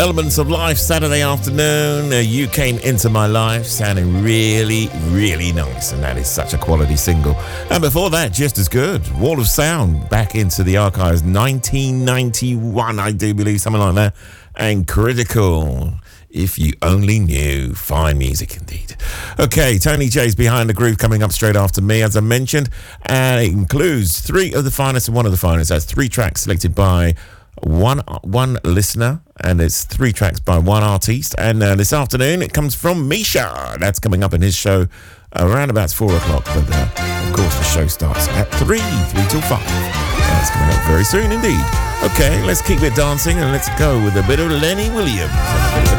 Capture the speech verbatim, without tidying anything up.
Elements of Life, Saturday afternoon. Uh, you came into my life sounding really, really nice, and that is such a quality single. And before that, just as good. Wall of Sound, back into the archives, nineteen ninety-one, I do believe, something like that. And Critical, If You Only Knew. Fine music indeed. Okay, Tony J's Behind the Groove coming up straight after me, as I mentioned. And it includes three of the finest and one of the finest. That's three tracks selected by one one listener, and it's three tracks by one artiste. And uh, this afternoon it comes from Misha. That's coming up in his show around about four o'clock. But uh, of course the show starts at three, three till five. That's coming up very soon indeed. Okay, let's keep it dancing and let's go with a bit of Lenny Williams.